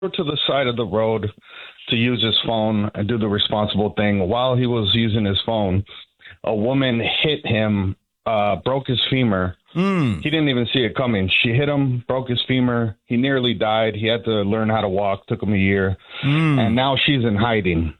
to the side of the road to use his phone and do the responsible thing. While he was using his phone, a woman hit him, broke his femur. He didn't even see it coming. She hit him, broke his femur. He nearly died. He had to learn how to walk. Took him a year. And now she's in hiding.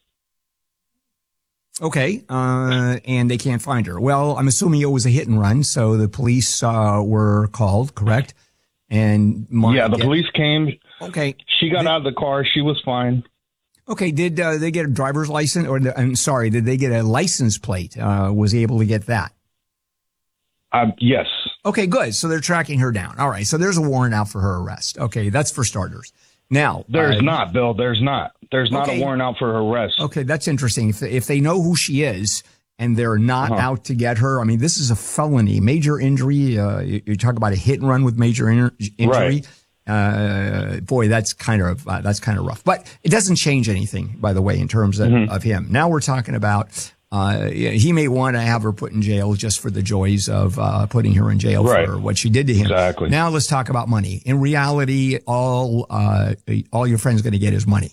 Okay, and they can't find her. Well, I'm assuming it was a hit and run, so the police were called, correct? And the police came. Okay. She got out of the car. She was fine. Okay, did they get a driver's license? Did they get a license plate? Was he able to get that? Yes. Okay, good. So they're tracking her down. All right, so there's a warrant out for her arrest. Okay, that's for starters. Now, there's not, Bill. There's not. There's not a warrant out for her arrest. Okay, that's interesting. If they know who she is and they're not out to get her, I mean, this is a felony, major injury. You talk about a hit and run with major injury. Right. Boy, that's kind of rough. But it doesn't change anything, by the way, in terms of him. Now we're talking about he may want to have her put in jail just for the joys of putting her in jail for what she did to him. Exactly. Now let's talk about money. In reality, all your friend's going to get is money.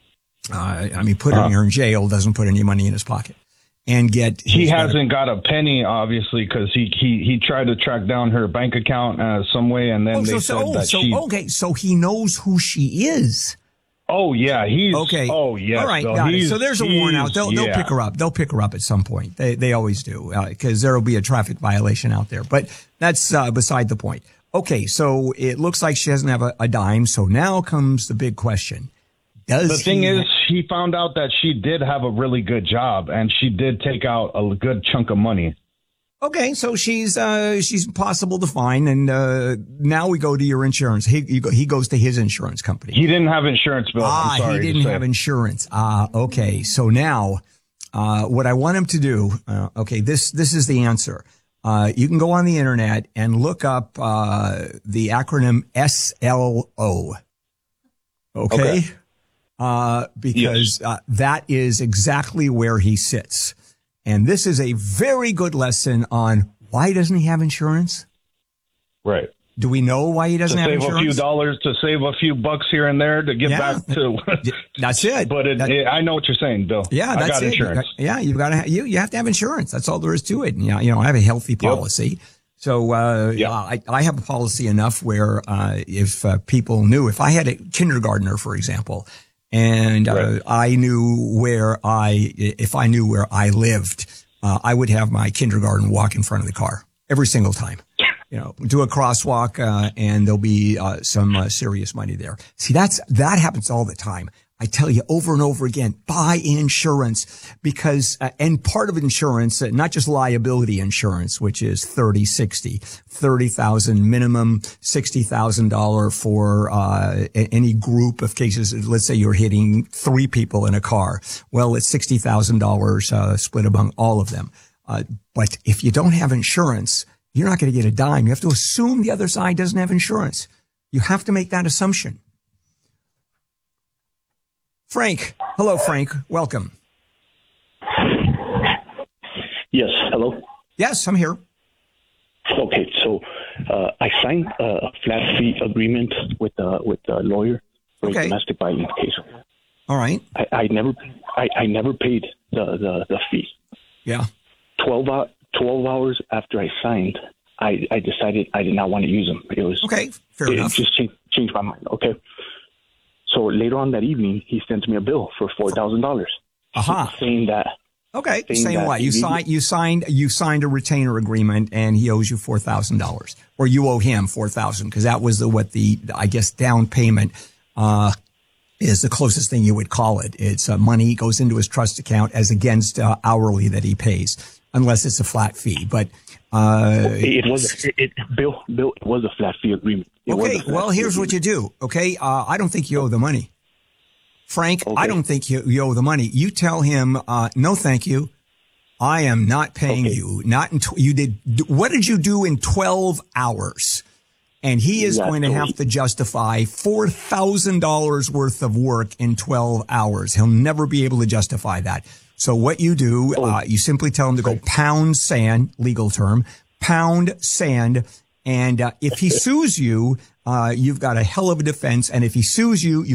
Putting her in jail doesn't put any money in his pocket. And he hasn't got a penny, obviously, because he tried to track down her bank account some way, and then so he knows who she is. Oh yeah, he's okay. Oh yeah, all right, got it. So there's a warrant out. They'll pick her up. They'll pick her up at some point. They always do, because there'll be a traffic violation out there. But that's beside the point. Okay, so it looks like she doesn't have a dime. So now comes the big question. The thing is, he found out that she did have a really good job, and she did take out a good chunk of money. Okay, so she's possible to find, and now we go to your insurance. He goes to his insurance company. He didn't have insurance, Bill. I'm sorry he didn't have insurance. Okay. So now, what I want him to do, this is the answer. You can go on the internet and look up the acronym SLO. Okay. Because that is exactly where he sits. And this is a very good lesson on why doesn't he have insurance? Right. Do we know why he doesn't have insurance? To save a few dollars, to save a few bucks here and there, to get back to. That's it. But I know what you're saying, Bill. Yeah, that's I got it. insurance. You've got to. You have to have insurance. That's all there is to it. And, I have a healthy policy. Yep. So I have a policy enough where if people knew, if I had a kindergartner, for example, and I knew if I knew where I lived, I would have my kindergarten walk in front of the car every single time. Do a crosswalk, and there'll be some serious money there. See, that happens all the time. I tell you over and over again, buy insurance because, and part of insurance, not just liability insurance, which is 30,000 minimum, $60,000 for, any group of cases. Let's say you're hitting 3 people in a car. Well, it's $60,000, split among all of them. But if you don't have insurance, you're not going to get a dime. You have to assume the other side doesn't have insurance. You have to make that assumption. Frank. Hello, Frank. Welcome. Yes. Hello. Yes, I'm here. Okay. So, I signed a flat fee agreement with a lawyer for a domestic violence case. All right. I never paid the fee. Yeah. 12 hours after I signed, I decided I did not want to use them. It was fair enough. Just changed my mind. Okay. So later on that evening, he sent me a bill for $4,000, saying that. Okay, saying what? You signed a retainer agreement, and he owes you $4,000, or you owe him $4,000, because that was the down payment is the closest thing you would call it. It's money goes into his trust account as against hourly that he pays, unless it's a flat fee. But it was a flat fee agreement. Well, here's what you do. Okay, I don't think you owe the money, Frank. I don't think you owe the money. You tell him, no, thank you. I am not paying you. Not until you did. What did you do in 12 hours? And he is going to have to justify $4,000 worth of work in 12 hours. He'll never be able to justify that. So what you do, you simply tell him to go pound sand, legal term, pound sand. And if he sues you, you've got a hell of a defense. And if he sues you,